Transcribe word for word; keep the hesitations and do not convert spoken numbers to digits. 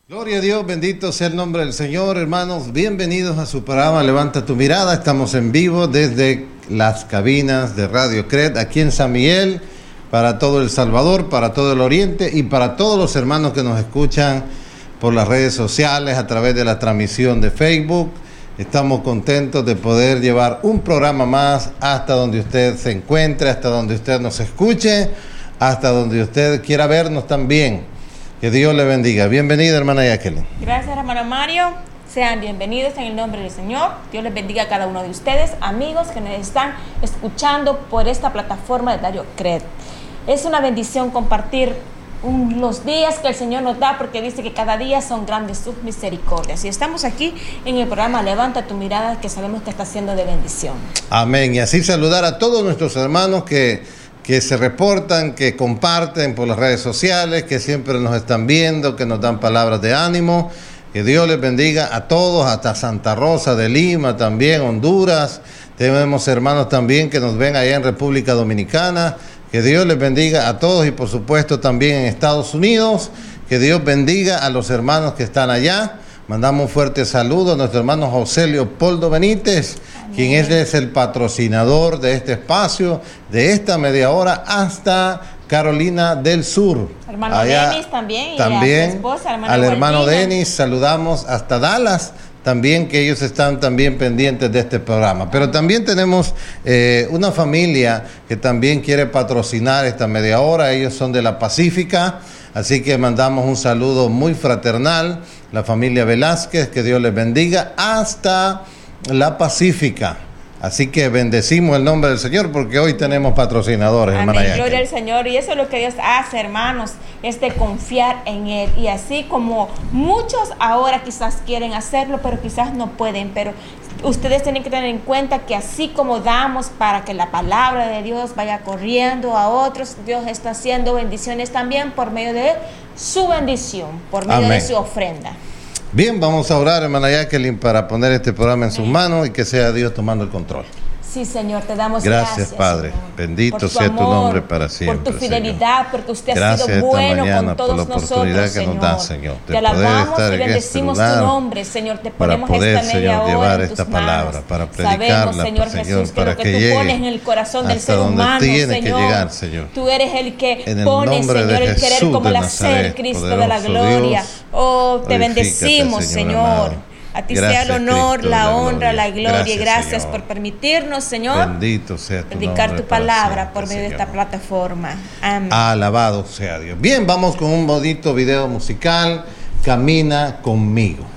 Gloria a Dios, bendito sea el nombre del Señor, hermanos. Bienvenidos a su programa Levanta tu Mirada. Estamos en vivo desde las cabinas de Radio Cred, aquí en San Miguel, para todo El Salvador, para todo el Oriente y para todos los hermanos que nos escuchan por las redes sociales, a través de la transmisión de Facebook. Estamos contentos de poder llevar un programa más hasta donde usted se encuentre, hasta donde usted nos escuche, hasta donde usted quiera vernos también. Que Dios le bendiga. Bienvenida, hermana Jacqueline. Gracias, hermano Mario. Sean bienvenidos en el nombre del Señor. Dios les bendiga a cada uno de ustedes, amigos que nos están escuchando por esta plataforma de Radio Cred. Es una bendición compartir un, los días que el Señor nos da, porque dice que cada día son grandes sus misericordias. Y estamos aquí en el programa Levanta tu Mirada, que sabemos que está siendo de bendición. Amén. Y así saludar a todos nuestros hermanos que... que se reportan, que comparten por las redes sociales, que siempre nos están viendo, que nos dan palabras de ánimo. Que Dios les bendiga a todos, hasta Santa Rosa de Lima, también Honduras. Tenemos hermanos también que nos ven allá en República Dominicana. Que Dios les bendiga a todos y por supuesto también en Estados Unidos. Que Dios bendiga a los hermanos que están allá. Mandamos un fuerte saludo a nuestro hermano José Leopoldo Benítez, amén, quien es, es el patrocinador de este espacio, de esta media hora hasta Carolina del Sur. Hermano allá, Denis también, también y a su esposa, hermana al hermano Guardina. Denis, saludamos hasta Dallas, también que ellos están también pendientes de este programa. Pero también tenemos eh, una familia que también quiere patrocinar esta media hora, ellos son de la Pacífica. Así que mandamos un saludo muy fraternal, la familia Velázquez, que Dios les bendiga, hasta la Pacífica. Así que bendecimos el nombre del Señor, porque hoy tenemos patrocinadores. Amén, gloria al Señor. Y eso es lo que Dios hace, hermanos, es de confiar en Él. Y así como muchos ahora quizás quieren hacerlo, pero quizás no pueden, pero ustedes tienen que tener en cuenta que así como damos para que la palabra de Dios vaya corriendo a otros, Dios está haciendo bendiciones también por medio de su bendición, por medio Amén. de su ofrenda. Bien, vamos a orar, hermana Jacqueline, para poner este programa en sus manos y que sea Dios tomando el control. Sí, Señor, te damos gracias. Gracias, Padre. Señor, bendito sea amor, tu nombre para siempre. Por tu fidelidad, Señor. Porque usted gracias ha sido bueno con todos por la oportunidad nosotros, que Señor. Nos da, Señor. Te alabamos y bendecimos este tu nombre, Señor. Te ponemos para poder, esta media Señor, hora llevar en tus esta manos. palabra, para predicarla, Sabemos, Señor, Señor, Jesús, que para lo que, que tú llegue pones en el corazón del ser donde humano, tiene Señor, que llegar, Señor. Tú eres el que en el pones, Señor, el Jesús querer como el hacer, Nazaret, Cristo de la gloria. Dios, oh, te bendecimos, Señor. Señor. A ti Gracias, sea el honor, Cristo, la, la honra, gloria. la gloria. Gracias, Y gracias Señor. por permitirnos, Señor, bendito sea tu predicar tu palabra por medio siempre, de esta plataforma. Amén. Alabado sea Dios. Bien, vamos con un bonito video musical. Camina conmigo.